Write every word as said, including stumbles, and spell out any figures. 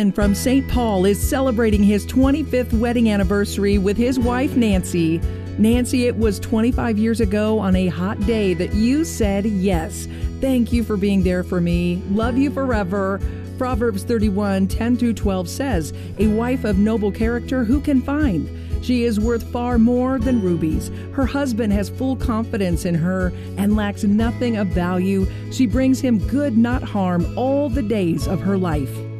And from Saint Paul is celebrating his twenty-fifth wedding anniversary with his wife, Nancy. Nancy, it was twenty-five years ago on a hot day that you said yes. Thank you for being there for me. Love you forever. Proverbs thirty-one, ten through twelve says, a wife of noble character who can find? She is worth far more than rubies. Her husband has full confidence in her and lacks nothing of value. She brings him good, not harm, all the days of her life.